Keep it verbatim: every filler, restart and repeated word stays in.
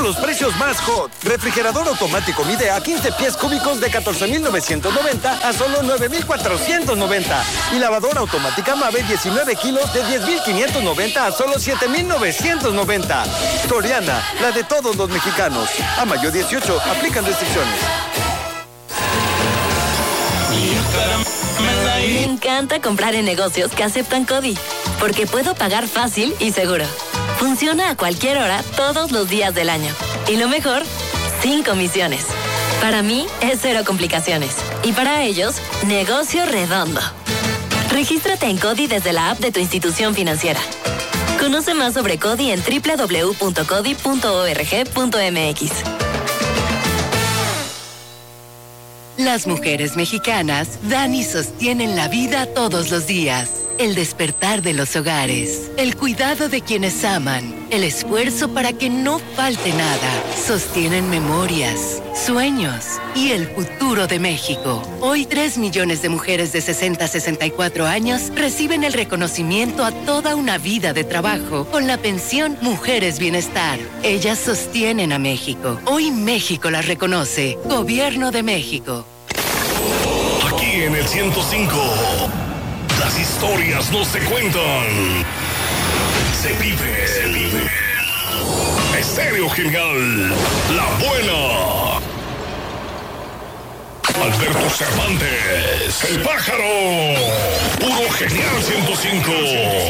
todos los precios más hot. Refrigerador automático Midea quince pies cúbicos de catorce mil novecientos noventa a solo nueve mil cuatrocientos noventa. Y lavadora automática Mave diecinueve kilos de diez mil quinientos noventa a solo siete mil novecientos noventa. Soriana, la de todos los mexicanos. A mayo dieciocho, aplican restricciones. Me encanta comprar en negocios que aceptan CODI, porque puedo pagar fácil y seguro. Funciona a cualquier hora, todos los días del año. Y lo mejor, sin comisiones. Para mí, es cero complicaciones. Y para ellos, negocio redondo. Regístrate en CODI desde la app de tu institución financiera. Conoce más sobre CODI en doble u doble u doble u punto codi punto org punto m x. Las mujeres mexicanas dan y sostienen la vida todos los días. El despertar de los hogares, el cuidado de quienes aman, el esfuerzo para que no falte nada. Sostienen memorias, sueños y el futuro de México. Hoy, tres millones de mujeres de sesenta a sesenta y cuatro años reciben el reconocimiento a toda una vida de trabajo con la pensión Mujeres Bienestar. Ellas sostienen a México. Hoy México las reconoce. Gobierno de México. Aquí en el ciento cinco, las historias no se cuentan, se vive, se vive. Estéreo Genial, la buena. Alberto Cervantes, el pájaro. Puro Genial ciento cinco.